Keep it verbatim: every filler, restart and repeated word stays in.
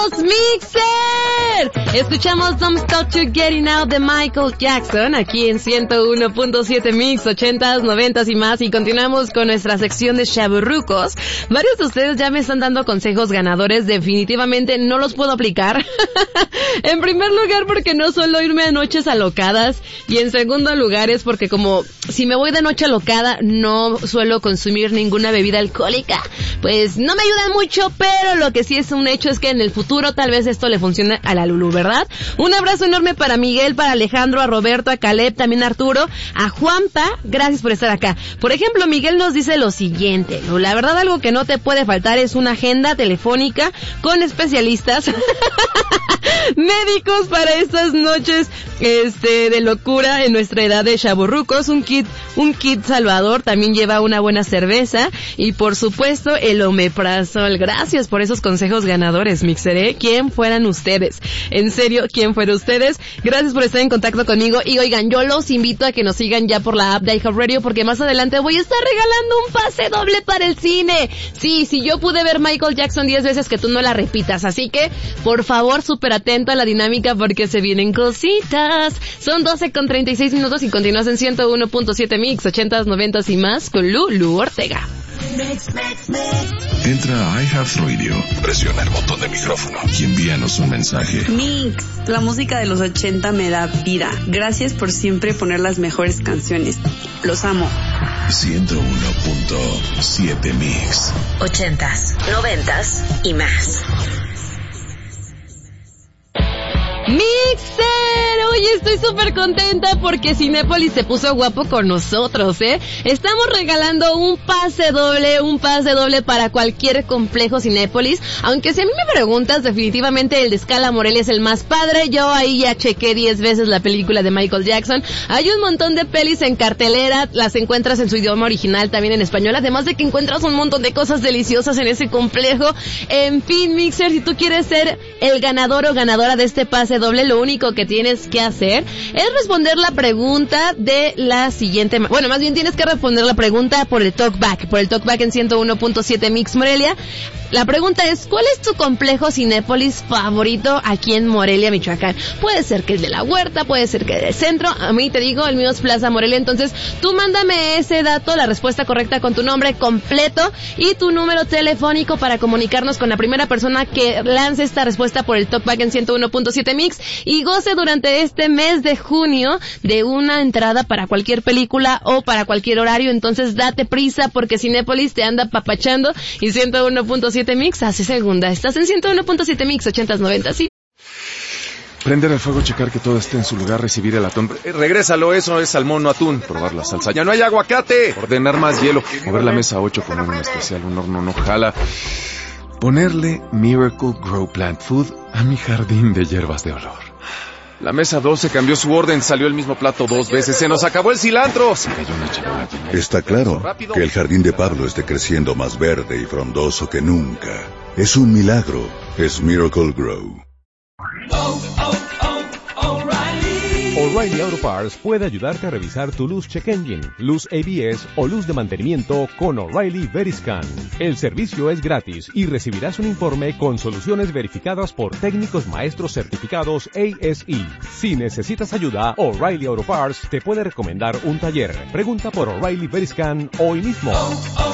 Mixer. Escuchamos Don't Stop You Getting Out de Michael Jackson aquí en ciento uno punto siete Mix, ochentas, noventas y más, y continuamos con nuestra sección de chavorrucos. Varios de ustedes ya me están dando consejos ganadores, definitivamente no los puedo aplicar. En primer lugar porque no suelo irme a noches alocadas, y en segundo lugar es porque como si me voy de noche alocada no suelo consumir ninguna bebida alcohólica, pues no me ayudan mucho, pero lo que sí es un hecho es que en el futuro tal vez esto le funcione a la Lulu, ¿verdad? Un abrazo enorme para Miguel, para Alejandro, a Roberto, a Caleb, también a Arturo, a Juanpa, gracias por estar acá. Por ejemplo, Miguel nos dice lo siguiente: la verdad, algo que no te puede faltar es una agenda telefónica con especialistas médicos para estas noches este de locura en nuestra edad de chavorrucos. Un kit, un kit salvador también lleva una buena cerveza y por supuesto el omeprazol. Gracias por esos consejos ganadores, Mixer. ¿Quién fueran ustedes? En serio, ¿quién fueran ustedes? Gracias por estar en contacto conmigo. Y oigan, yo los invito a que nos sigan ya por la app de iHeartRadio, porque más adelante voy a estar regalando un pase doble para el cine. Sí, si yo pude ver Michael Jackson diez veces, que tú no la repitas. Así que, por favor, súper atento a la dinámica porque se vienen cositas. Son doce con treinta y seis minutos y continúas en ciento uno punto siete Mix, ochentas, noventas y más con Lulu Ortega. Mix, mix, mix. Entra a iHeartRadio, presiona el botón de micrófono y envíanos un mensaje. Mix, la música de los ochenta me da vida. Gracias por siempre poner las mejores canciones. Los amo. ciento uno punto siete Mix. Ochentas, noventas y más. Mixer, oye, estoy súper contenta porque Cinépolis se puso guapo con nosotros, ¿eh? Estamos regalando un pase doble, un pase doble para cualquier complejo Cinépolis, aunque si a mí me preguntas, definitivamente el de Scala Morelia es el más padre. Yo ahí ya chequé diez veces la película de Michael Jackson. Hay un montón de pelis en cartelera, las encuentras en su idioma original, también en español, además de que encuentras un montón de cosas deliciosas en ese complejo. En fin, Mixer, si tú quieres ser el ganador o ganadora de este pase doble, lo único que tienes que hacer es responder la pregunta de la siguiente, bueno, más bien tienes que responder la pregunta por el talkback, por el talkback en ciento uno punto siete Mix Morelia. La pregunta es: ¿cuál es tu complejo Cinépolis favorito aquí en Morelia, Michoacán? Puede ser que el de la Huerta, puede ser que el del centro. A mí te digo, el mío es Plaza Morelia. Entonces, tú mándame ese dato, la respuesta correcta con tu nombre completo y tu número telefónico para comunicarnos con la primera persona que lance esta respuesta por el talkback en ciento uno punto siete Mix y goce durante este mes de junio de una entrada para cualquier película o para cualquier horario. Entonces, date prisa porque Cinépolis te anda papachando y ciento uno punto siete Mix hace segunda. Estás en ciento uno punto siete Mix, ochentas, noventas, ¿sí? Prender el fuego, checar que todo esté en su lugar, recibir el atún. Eh, regrésalo, eso es salmón, no atún. Probar la salsa. ¡Ya no hay aguacate! Ordenar más hielo. Mover la mesa ocho, poner un especial, un horno no jala. Ponerle Miracle Grow Plant Food a mi jardín de hierbas de olor. La mesa doce cambió su orden, salió el mismo plato dos veces, se nos acabó el cilantro. Se cayó una charola. Está claro que el jardín de Pablo esté creciendo más verde y frondoso que nunca. Es un milagro, es Miracle Grow. Oh, oh, oh, O'Reilly. O'Reilly Auto Parts puede ayudarte a revisar tu luz check engine, luz A B S o luz de mantenimiento con O'Reilly Veriscan. El servicio es gratis y recibirás un informe con soluciones verificadas por técnicos maestros certificados A S E. Si necesitas ayuda, O'Reilly Auto Parts te puede recomendar un taller. Pregunta por O'Reilly Veriscan hoy mismo. Oh, oh.